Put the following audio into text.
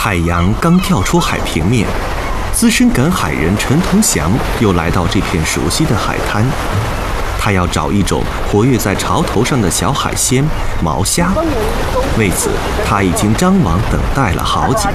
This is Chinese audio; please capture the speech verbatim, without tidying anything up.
太阳刚跳出海平面，资深赶海人陈同祥又来到这片熟悉的海滩。他要找一种活跃在潮头上的小海鲜——毛虾。为此，他已经张网等待了好几